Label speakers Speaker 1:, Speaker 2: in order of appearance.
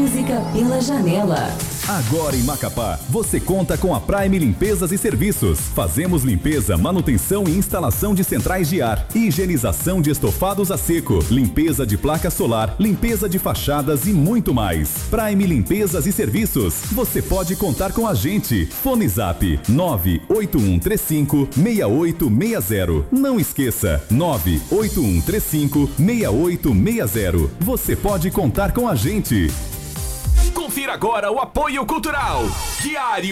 Speaker 1: música pela janela.
Speaker 2: Agora em Macapá, você conta com a Prime Limpezas e Serviços. Fazemos limpeza, manutenção e instalação de centrais de ar, higienização de estofados a seco, limpeza de placa solar, limpeza de fachadas e muito mais. Prime Limpezas e Serviços. Você pode contar com a gente. Fone Zap 98135-6860. Não esqueça, 98135-6860. Você pode contar com a gente.
Speaker 3: Confira agora o apoio cultural. Diário